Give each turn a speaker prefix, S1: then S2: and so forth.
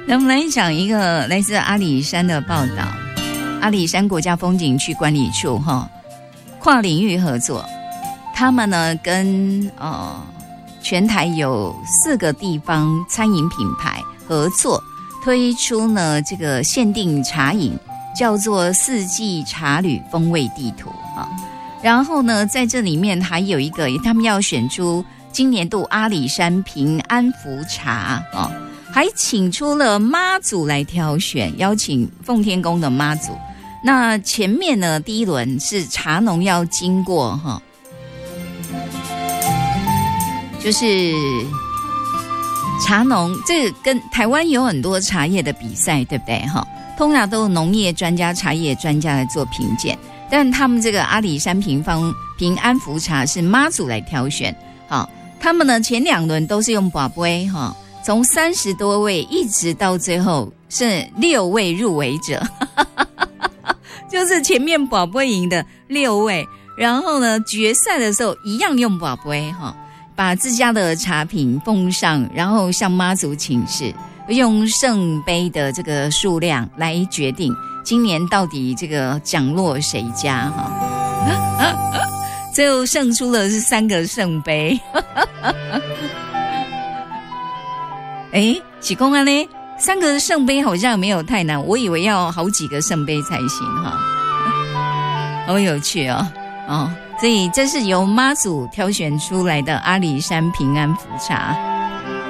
S1: 那我们来讲一个来自阿里山的报道。阿里山国家风景区管理处跨领域合作，他们呢跟全台有4个地方餐饮品牌合作，推出呢这个限定茶饮，叫做四季茶旅风味地图然后呢在这里面还有一个他们要选出今年度阿里山平安福茶还请出了妈祖来挑选，邀请奉天宫的妈祖。那前面呢第一轮是茶农要经过就是茶农，这个跟台湾有很多茶叶的比赛，对不对通常都是农业专家、茶叶专家来做评鉴，但他们这个阿里山平安福茶是妈祖来挑选。他们呢前2轮都是用拔杯从30多位一直到最后是6位入围者就是前面拔杯赢的6位，然后呢决赛的时候一样用拔杯把自家的茶品奉上，然后向妈祖请示，用圣杯的这个数量来决定今年到底这个奖落谁家最后胜出的是3个圣杯启功啊呢，3个圣杯好像没有太难，我以为要好几个圣杯才行好有趣所以这是由妈祖挑选出来的阿里山平安福茶。